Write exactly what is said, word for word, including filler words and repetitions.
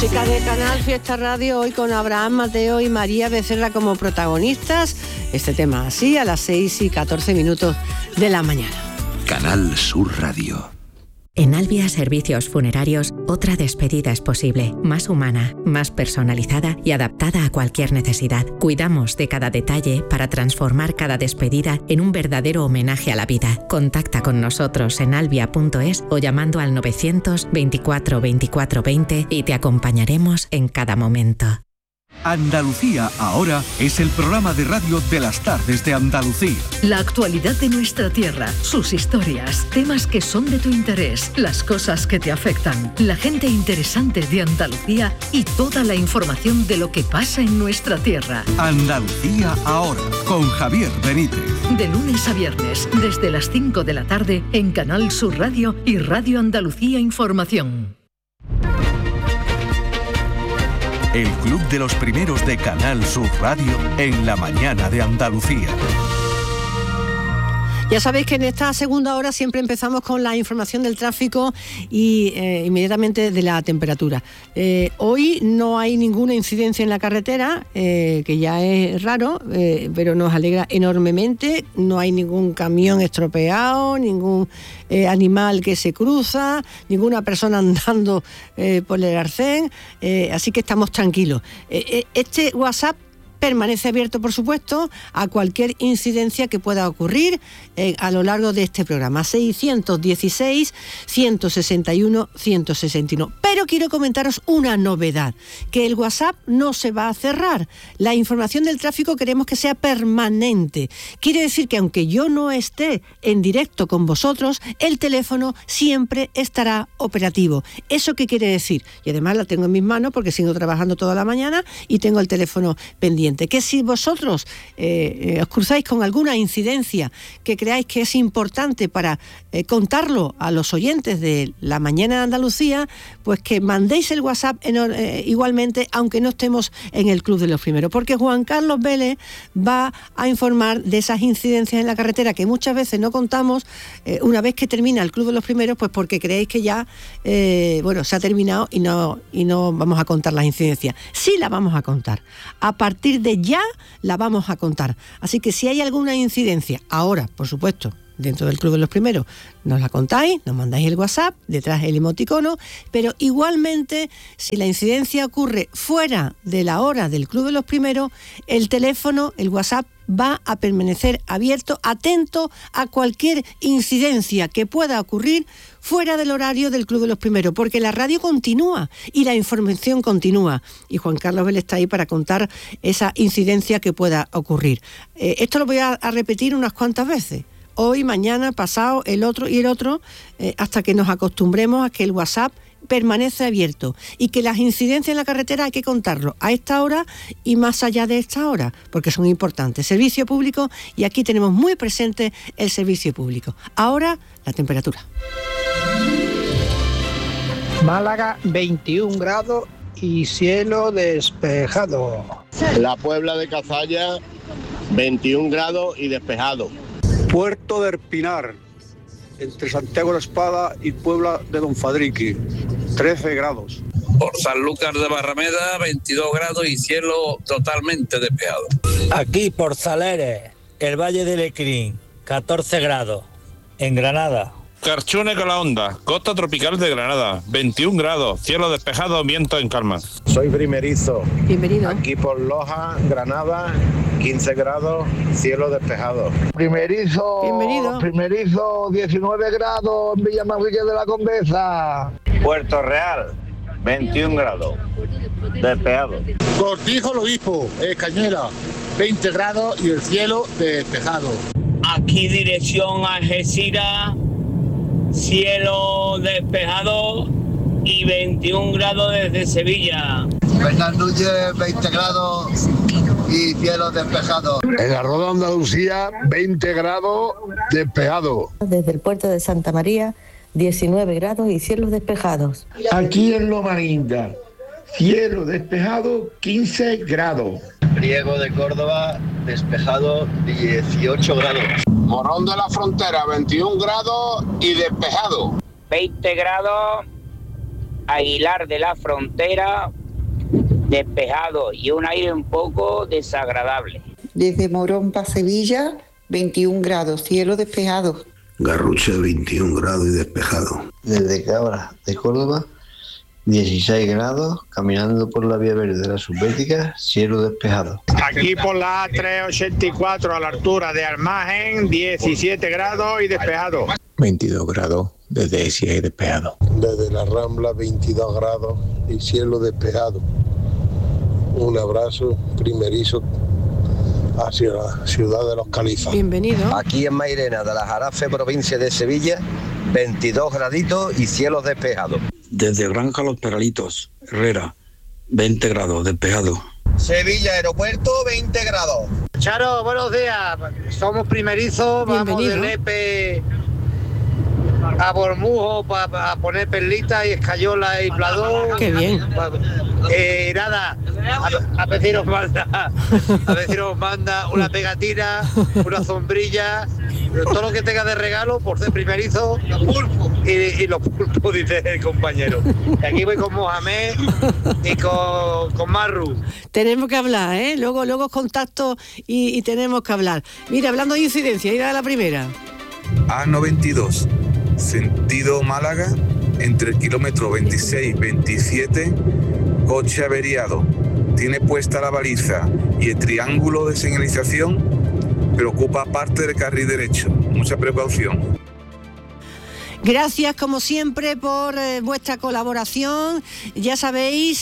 Música de Canal Fiesta Radio, hoy con Abraham Mateo y María Becerra como protagonistas. Este tema así a las seis y catorce minutos de la mañana. Canal Sur Radio. En Albia Servicios Funerarios, otra despedida es posible, más humana, más personalizada y adaptada a cualquier necesidad. Cuidamos de cada detalle para transformar cada despedida en un verdadero homenaje a la vida. Contacta con nosotros en albia punto es o llamando al novecientos veinticuatro veinticuatro veinte y te acompañaremos en cada momento. Andalucía Ahora es el programa de radio de las tardes de Andalucía. La actualidad de nuestra tierra, sus historias, temas que son de tu interés, las cosas que te afectan, la gente interesante de Andalucía y toda la información de lo que pasa en nuestra tierra. Andalucía Ahora, con Javier Benítez. De lunes a viernes, desde las cinco de la tarde, en Canal Sur Radio y Radio Andalucía Información. El Club de los Primeros de Canal Sur Radio en la mañana de Andalucía. Ya sabéis que en esta segunda hora siempre empezamos con la información del tráfico y eh, inmediatamente de la temperatura. Eh, hoy no hay ninguna incidencia en la carretera, eh, que ya es raro, eh, pero nos alegra enormemente. No hay ningún camión estropeado, ningún eh, animal que se cruza, ninguna persona andando eh, por el arcén, eh, así que estamos tranquilos. Eh, este WhatsApp permanece abierto, por supuesto, a cualquier incidencia que pueda ocurrir eh, a lo largo de este programa. seiscientos dieciséis, ciento sesenta y uno, ciento sesenta y uno. Pero quiero comentaros una novedad, que el WhatsApp no se va a cerrar. La información del tráfico queremos que sea permanente. Quiere decir que aunque yo no esté en directo con vosotros, el teléfono siempre estará operativo. ¿Eso qué quiere decir? Y además la tengo en mis manos porque sigo trabajando toda la mañana y tengo el teléfono pendiente. Que si vosotros eh, eh, os cruzáis con alguna incidencia que creáis que es importante para eh, contarlo a los oyentes de la mañana de Andalucía, pues que mandéis el WhatsApp en, eh, igualmente, aunque no estemos en el Club de los Primeros, porque Juan Carlos Vélez va a informar de esas incidencias en la carretera que muchas veces no contamos eh, una vez que termina el Club de los Primeros, pues porque creéis que ya eh, bueno, se ha terminado y no, y no vamos a contar las incidencias. Sí la vamos a contar. A partir de ya la vamos a contar. Así que si hay alguna incidencia, ahora, por supuesto, dentro del Club de los Primeros, nos la contáis, nos mandáis el WhatsApp, detrás el emoticono, pero igualmente, si la incidencia ocurre fuera de la hora del Club de los Primeros, el teléfono, el WhatsApp, va a permanecer abierto, atento a cualquier incidencia que pueda ocurrir fuera del horario del Club de los Primeros, porque la radio continúa y la información continúa. Y Juan Carlos Vélez está ahí para contar esa incidencia que pueda ocurrir. Eh, esto lo voy a, a repetir unas cuantas veces. Hoy, mañana, pasado, el otro y el otro, eh, hasta que nos acostumbremos a que el WhatsApp permanece abierto y que las incidencias en la carretera hay que contarlo a esta hora y más allá de esta hora, porque son importantes. Servicio público, y aquí tenemos muy presente el servicio público. Ahora, la temperatura. Málaga, veintiún grados y cielo despejado. La Puebla de Cazalla, veintiún grados y despejado. Puerto del Pinar, entre Santiago de la Espada y Puebla de Don Fadriqui, trece grados. Por Sanlúcar de Barrameda, veintidós grados y cielo totalmente despejado. Aquí por Saleres, el Valle de Lecrín, catorce grados. En Granada. Carchune con la Onda, costa tropical de Granada, veintiún grados, cielo despejado, viento en calma. Soy primerizo. Bienvenido. Aquí por Loja, Granada, quince grados, cielo despejado. Primerizo. Bienvenido. Primerizo, diecinueve grados en Villamanrique de la Condesa. Puerto Real, veintiún grados, despejado. Cortijo Lo Obispo, Cañuela, veinte grados y el cielo despejado. Aquí dirección Algeciras, cielo despejado y veintiún grados desde Sevilla. Bernal Núñez, veinte grados y cielo despejado. En la Roda de Andalucía, veinte grados despejado. Desde el puerto de Santa María, diecinueve grados y cielos despejados. Aquí en Loma Linda, cielo despejado, quince grados. Priego de Córdoba, despejado, dieciocho grados. Morón de la Frontera, veintiún grados y despejado. veinte grados Aguilar de la Frontera, despejado y un aire un poco desagradable. Desde Morón para Sevilla, veintiún grados, cielo despejado. Garrucha, veintiún grados y despejado. Desde Cabra de Córdoba, dieciséis grados, caminando por la vía verde de la Subbética, cielo despejado. Aquí por la A trescientos ochenta y cuatro a la altura de Almagen, diecisiete grados y despejado. veintidós grados, desde Ecija y despejado. Desde la Rambla, veintidós grados y cielo despejado. Un abrazo primerizo hacia la ciudad de los Califas. Bienvenido. Aquí en Mairena de la Jarafe, provincia de Sevilla, veintidós graditos y cielos despejados. Desde Granja Los Peralitos, Herrera, veinte grados, despejado. Sevilla Aeropuerto, veinte grados. Charo, buenos días. Somos primerizos, vamos Bienvenido. de Lepe a Bormujo para pa poner perlitas y escayola y pladón. Qué bien. Eh, nada, a, a ver si nos manda, a ver si nos manda una pegatina, una sombrilla, todo lo que tenga de regalo por ser primerizo y, y los pulpos, dice el compañero. Y aquí voy con Mohamed y con, con Marru. Tenemos que hablar, ¿eh? Luego, luego contacto y, y tenemos que hablar. Mira, hablando de incidencia, ir a la primera. A noventa y dos, sentido Málaga, entre el kilómetro veintiséis veintisiete, coche averiado. Tiene puesta la baliza y el triángulo de señalización, pero ocupa parte del carril derecho. Mucha precaución. Gracias, como siempre, por eh, vuestra colaboración. Ya sabéis